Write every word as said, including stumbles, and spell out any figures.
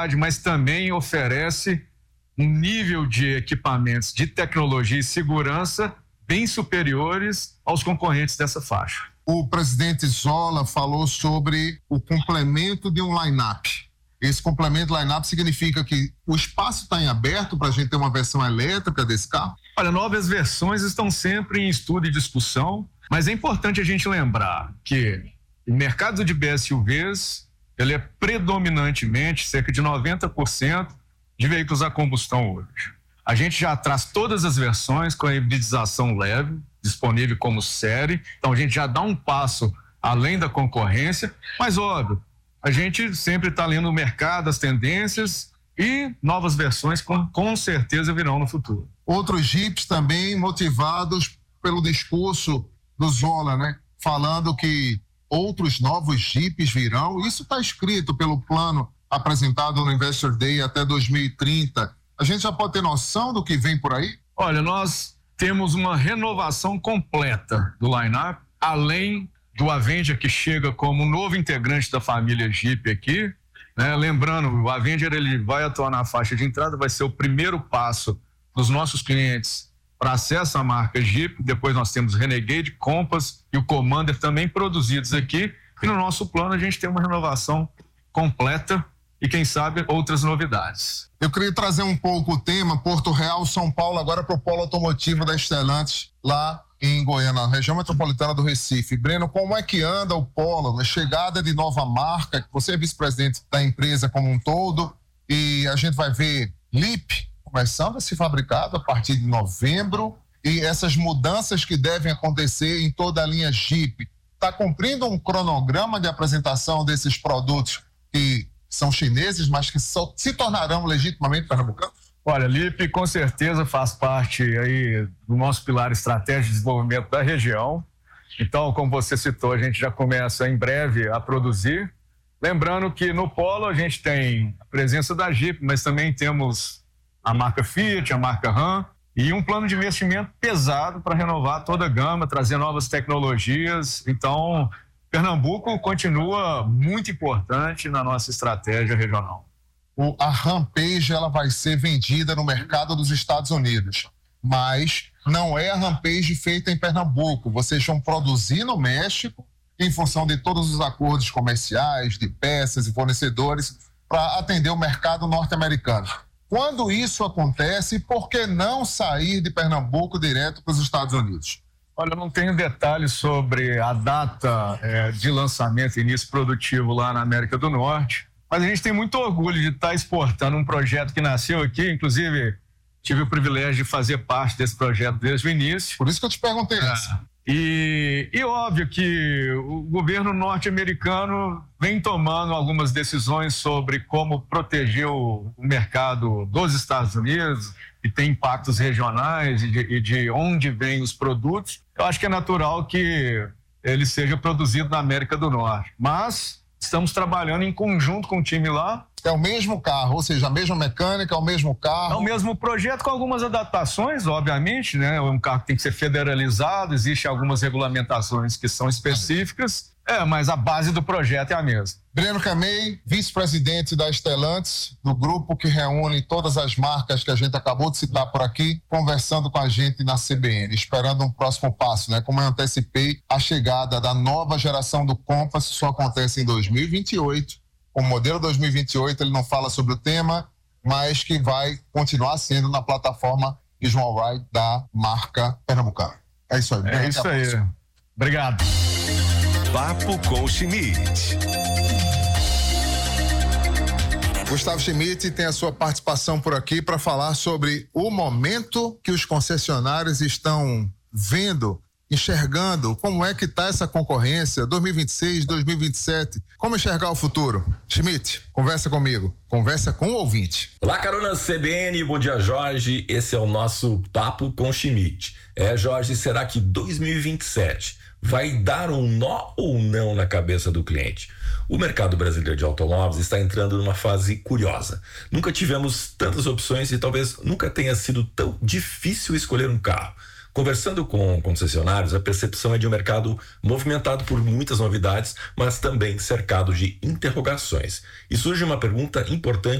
qualidade, mas também oferece um nível de equipamentos de tecnologia e segurança bem superiores aos concorrentes dessa faixa. O presidente Zola falou sobre o complemento de um line-up. Esse complemento line-up significa que o espaço está em aberto para a gente ter uma versão elétrica desse carro? Olha, novas versões estão sempre em estudo e discussão, mas é importante a gente lembrar que o mercado de B S U Vs, ele é predominantemente cerca de noventa por cento de veículos a combustão hoje. A gente já traz todas as versões com a hibridização leve, disponível como série, então a gente já dá um passo além da concorrência, mas óbvio, a gente sempre está lendo o mercado, as tendências e novas versões com, com certeza virão no futuro. Outros Jeeps também motivados pelo discurso do Zola, né? Falando que outros novos Jeeps virão. Isso está escrito pelo plano apresentado no Investor Day até dois mil e trinta. A gente já pode ter noção do que vem por aí? Olha, nós temos uma renovação completa do line-up, além do Avenger, que chega como um novo integrante da família Jeep aqui, né? Lembrando, o Avenger ele vai atuar na faixa de entrada, vai ser o primeiro passo dos nossos clientes para acesso à marca Jeep. Depois nós temos Renegade, Compass e o Commander também produzidos aqui. E no nosso plano a gente tem uma renovação completa e, quem sabe, outras novidades. Eu queria trazer um pouco o tema Porto Real, São Paulo, agora para o polo automotivo da Stellantis, lá em Goiânia, na região metropolitana do Recife. Breno, como é que anda o polo, a chegada de nova marca? Você é vice-presidente da empresa como um todo e a gente vai ver Leap começando a ser fabricado a partir de novembro e essas mudanças que devem acontecer em toda a linha Jeep. Está cumprindo um cronograma de apresentação desses produtos que são chineses, mas que só se tornarão legitimamente pernambucanos? Olha, Leap com certeza faz parte aí do nosso pilar estratégico de desenvolvimento da região. Então, como você citou, a gente já começa em breve a produzir. Lembrando que no polo a gente tem a presença da Jeep, mas também temos a marca Fiat, a marca Ram e um plano de investimento pesado para renovar toda a gama, trazer novas tecnologias. Então, Pernambuco continua muito importante na nossa estratégia regional. O, a Rampage ela vai ser vendida no mercado dos Estados Unidos, mas não é a Rampage feita em Pernambuco. Vocês vão produzir no México em função de todos os acordos comerciais, de peças e fornecedores para atender o mercado norte-americano. Quando isso acontece, por que não sair de Pernambuco direto para os Estados Unidos? Olha, eu não tenho detalhes sobre a data é, de lançamento e início produtivo lá na América do Norte, mas a gente tem muito orgulho de estar exportando um projeto que nasceu aqui, inclusive tive o privilégio de fazer parte desse projeto desde o início. Por isso que eu te perguntei isso. É. E, e óbvio que o governo norte-americano vem tomando algumas decisões sobre como proteger o, o mercado dos Estados Unidos e tem impactos regionais e de, e de onde vêm os produtos. Eu acho que é natural que ele seja produzido na América do Norte, mas estamos trabalhando em conjunto com o time lá. É o mesmo carro, ou seja, a mesma mecânica, é o mesmo carro. É o mesmo projeto com algumas adaptações, obviamente, né? Um carro que tem que ser federalizado, existem algumas regulamentações que são específicas, é, mas a base do projeto é a mesma. Breno Camei, vice-presidente da Stellantis, do grupo que reúne todas as marcas que a gente acabou de citar por aqui, conversando com a gente na C B N, esperando um próximo passo, né? Como eu antecipei, a chegada da nova geração do Compass só acontece em dois mil e vinte e oito. O modelo dois mil e vinte e oito, ele não fala sobre o tema, mas que vai continuar sendo na plataforma Visual Ride da marca pernambucana. É isso aí. É isso aí. Obrigado. Papo com Schmidt. Gustavo Schmidt tem a sua participação por aqui para falar sobre o momento que os concessionários estão vendo, enxergando como é que está essa concorrência dois mil e vinte e seis, dois mil e vinte e sete. Como enxergar o futuro? Schmidt, conversa comigo. Conversa com o ouvinte. Olá, carona C B N. Bom dia, Jorge. Esse é o nosso Papo com Schmidt. É, Jorge, será que dois mil e vinte e sete vai dar um nó ou não na cabeça do cliente? O mercado brasileiro de automóveis está entrando numa fase curiosa. Nunca tivemos tantas opções e talvez nunca tenha sido tão difícil escolher um carro. Conversando com concessionários, a percepção é de um mercado movimentado por muitas novidades, mas também cercado de interrogações. E surge uma pergunta importante